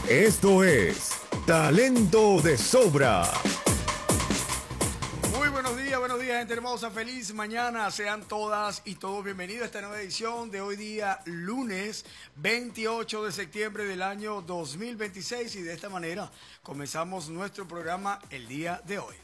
Esto es Talento de Sobra. Muy buenos días, gente hermosa. Feliz mañana. Sean todas y todos bienvenidos a esta nueva edición de hoy día, lunes 28 de septiembre del año 2026. Y de esta manera comenzamos nuestro programa el día de hoy.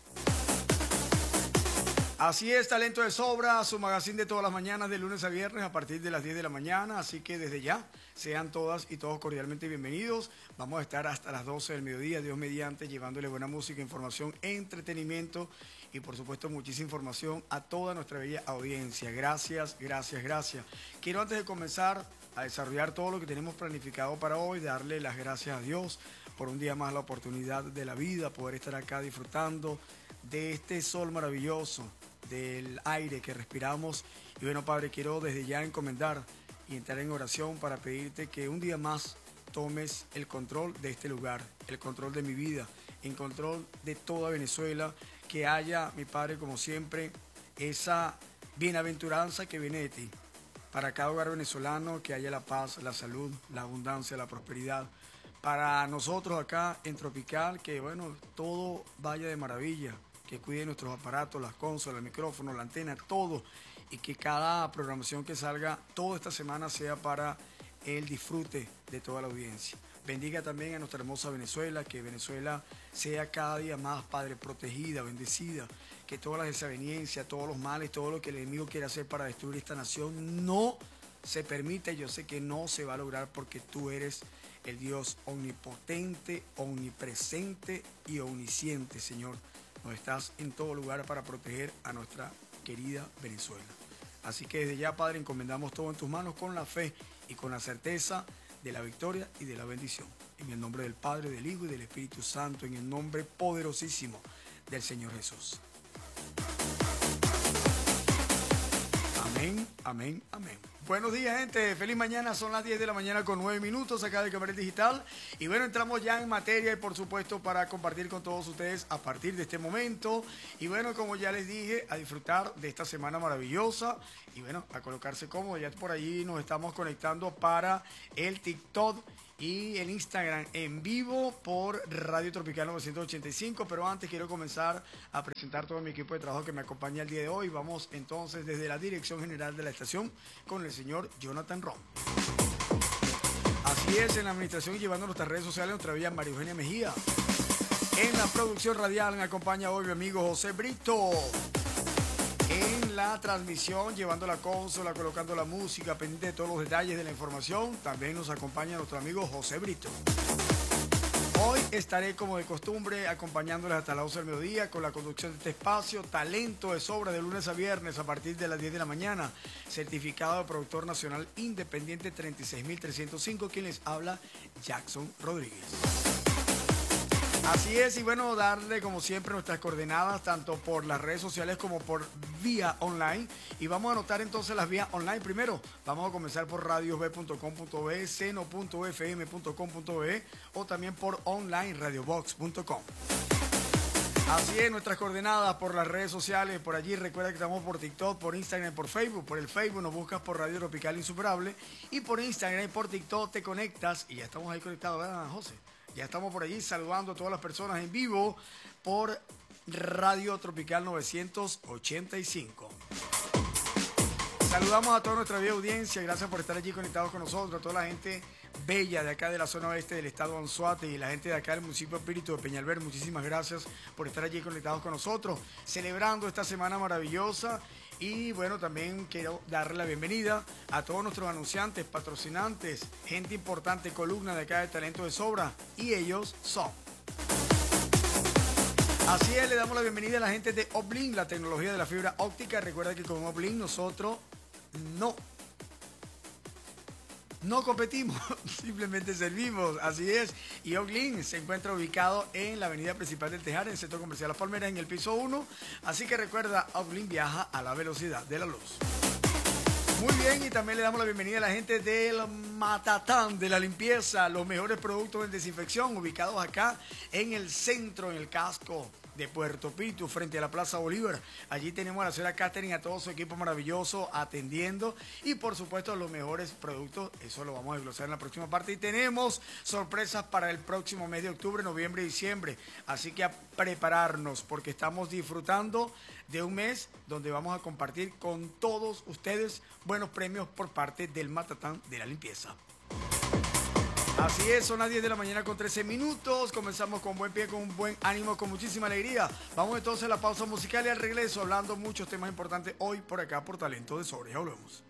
Así es, Talento de Sobra, su magazine de todas las mañanas de lunes a viernes a partir de las 10 de la mañana. Así que desde ya, sean todas y todos cordialmente bienvenidos. Vamos a estar hasta las 12 del mediodía, Dios mediante, llevándole buena música, información, entretenimiento y por supuesto muchísima información a toda nuestra bella audiencia. Gracias, gracias, gracias. Quiero antes de comenzar a desarrollar todo lo que tenemos planificado para hoy, darle las gracias a Dios por un día más, la oportunidad de la vida, poder estar acá disfrutando de este sol maravilloso, del aire que respiramos. Y bueno, Padre, quiero desde ya encomendar y entrar en oración para pedirte que un día más tomes el control de este lugar, el control de mi vida, el control de toda Venezuela, que haya, mi Padre, como siempre, esa bienaventuranza que viene de ti. Para cada hogar venezolano, que haya la paz, la salud, la abundancia, la prosperidad. Para nosotros acá en Tropical, que bueno, todo vaya de maravilla, que cuide nuestros aparatos, las consolas, el micrófono, la antena, todo, y que cada programación que salga toda esta semana sea para el disfrute de toda la audiencia. Bendiga también a nuestra hermosa Venezuela, que Venezuela sea cada día más, Padre, protegida, bendecida, que todas las desavenencias, todos los males, todo lo que el enemigo quiere hacer para destruir esta nación no se permite. Yo sé que no se va a lograr porque tú eres el Dios omnipotente, omnipresente y omnisciente, Señor. Nos estás en todo lugar para proteger a nuestra querida Venezuela. Así que desde ya, Padre, encomendamos todo en tus manos con la fe y con la certeza de la victoria y de la bendición. En el nombre del Padre, del Hijo y del Espíritu Santo, en el nombre poderosísimo del Señor Jesús. Amén, amén, amén. Buenos días, gente. Feliz mañana. Son las 10 de la mañana con 9 minutos acá de Cabaret Digital. Y bueno, entramos ya en materia y por supuesto para compartir con todos ustedes a partir de este momento. Y bueno, como ya les dije, a disfrutar de esta semana maravillosa. Y bueno, a colocarse cómodo. Ya por allí nos estamos conectando para el TikTok y el Instagram en vivo por Radio Tropical 985. Pero antes quiero comenzar a presentar todo mi equipo de trabajo que me acompaña el día de hoy. Vamos entonces desde la dirección general de la estación con el señor Jonathan Ron. Así es, en la administración y llevando nuestras redes sociales, nuestra bella María Eugenia Mejía. En la producción radial me acompaña hoy mi amigo José Brito. En la transmisión, llevando la consola, colocando la música, pendiente de todos los detalles de la información, también nos acompaña nuestro amigo José Brito. Hoy estaré, como de costumbre, acompañándoles hasta las 12 del mediodía con la conducción de este espacio, Talento de Sobra, de lunes a viernes a partir de las 10 de la mañana. Certificado de productor nacional independiente 36305, quien les habla, Jackson Rodríguez. Así es, y bueno, darle como siempre nuestras coordenadas, tanto por las redes sociales como por vía online. Y vamos a anotar entonces las vías online. Primero, vamos a comenzar por radiosb.com.be, seno.fm.com.be o también por online radiobox.com. Así es, nuestras coordenadas por las redes sociales, por allí recuerda que estamos por TikTok, por Instagram, por Facebook. Por el Facebook nos buscas por Radio Tropical Insuperable y por Instagram y por TikTok te conectas y ya estamos ahí conectados, ¿verdad, José? Ya estamos por allí saludando a todas las personas en vivo por Radio Tropical 985. Saludamos a toda nuestra bella audiencia, gracias por estar allí conectados con nosotros, a toda la gente bella de acá de la zona oeste del estado Anzoátegui y la gente de acá del municipio Espíritu de Peñalver. Muchísimas gracias por estar allí conectados con nosotros, celebrando esta semana maravillosa. Y bueno, también quiero darle la bienvenida a todos nuestros anunciantes, patrocinantes, gente importante, columna de acá de Talento de Sobra, y ellos son. Así es, le damos la bienvenida a la gente de Uplink, la tecnología de la fibra óptica. Recuerda que con Uplink nosotros no competimos, simplemente servimos, así es. Y Uplink se encuentra ubicado en la avenida principal del Tejar, en el Centro Comercial Las Palmeras, en el piso 1. Así que recuerda, Uplink viaja a la velocidad de la luz. Muy bien, y también le damos la bienvenida a la gente del Matatán de la limpieza, los mejores productos en desinfección, ubicados acá en el centro, en el casco de Puerto Pitu, frente a la Plaza Bolívar. Allí tenemos a la señora Catherine, a todo su equipo maravilloso atendiendo y por supuesto los mejores productos. Eso lo vamos a desglosar en la próxima parte. Y tenemos sorpresas para el próximo mes de octubre, noviembre y diciembre. Así que a prepararnos porque estamos disfrutando de un mes donde vamos a compartir con todos ustedes buenos premios por parte del Matatán de la Limpieza. Así es, son las 10 de la mañana con 13 minutos. Comenzamos con buen pie, con un buen ánimo, con muchísima alegría. Vamos entonces a la pausa musical y al regreso hablando muchos temas importantes hoy por acá por Talento de Sobre. Ya volvemos.